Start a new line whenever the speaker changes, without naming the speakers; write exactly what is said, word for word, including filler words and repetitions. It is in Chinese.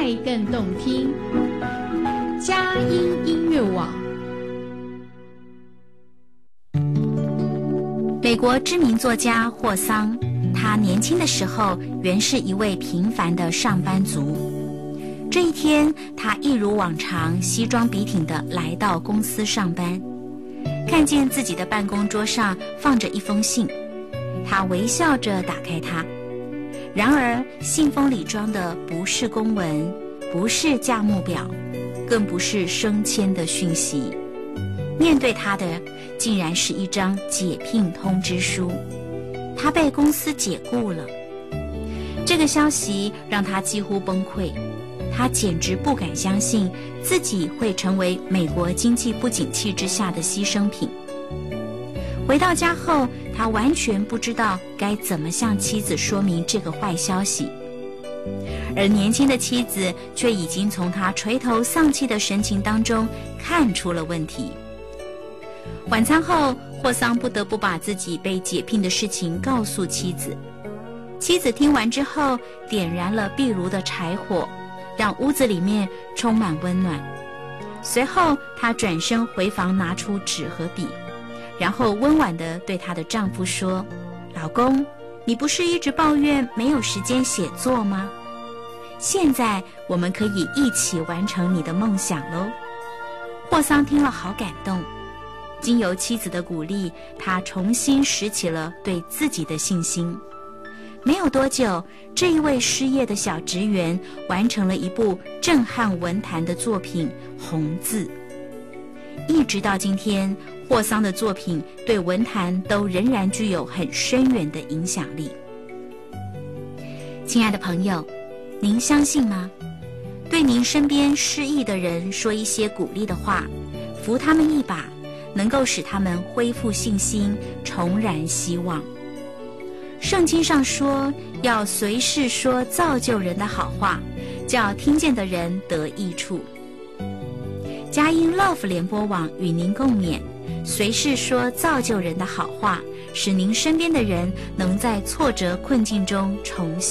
爱更动听。佳音音乐网。
美国知名作家霍桑，他年轻的时候原是一位平凡的上班族。这一天，他一如往常西装笔挺地来到公司上班，看见自己的办公桌上放着一封信，他微笑着打开它。然而信封里装的不是公文，不是价目表，更不是升迁的讯息，面对他的竟然是一张解聘通知书。他被公司解雇了。这个消息让他几乎崩溃，他简直不敢相信自己会成为美国经济不景气之下的牺牲品。回到家后，他完全不知道该怎么向妻子说明这个坏消息，而年轻的妻子却已经从他垂头丧气的神情当中看出了问题。晚餐后，霍桑不得不把自己被解聘的事情告诉妻子。妻子听完之后，点燃了壁炉的柴火，让屋子里面充满温暖。随后，她转身回房拿出纸和笔，然后温婉地对她的丈夫说：老公，你不是一直抱怨没有时间写作吗？现在我们可以一起完成你的梦想喽。霍桑听了好感动，经由妻子的鼓励，他重新拾起了对自己的信心。没有多久，这一位失业的小职员完成了一部震撼文坛的作品《红字》。一直到今天，霍桑的作品对文坛都仍然具有很深远的影响力。亲爱的朋友，您相信吗？对您身边失意的人说一些鼓励的话，扶他们一把，能够使他们恢复信心，重燃希望。圣经上说，要随时说造就人的好话，叫听见的人得益处。佳音 Love 联播网与您共勉，随时说造就人的好话，使您身边的人能在挫折困境中重新